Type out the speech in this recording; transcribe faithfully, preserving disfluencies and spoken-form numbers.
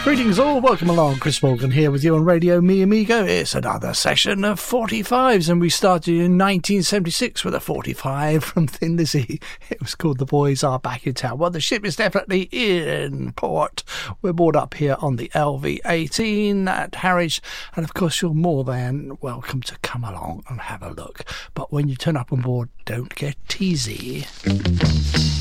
Greetings all, welcome along. Chris Morgan here with you on Radio Mi Amigo. It's another session of forty-fives, and we started in nineteen seventy-six with a forty-five from Thin Lizzy. It was called The Boys Are Back in Town. Well, the ship is definitely in port. We're moored up here on the L V eighteen at Harwich, and of course you're more than welcome to come along and have a look. But when you turn up on board, don't get teasy.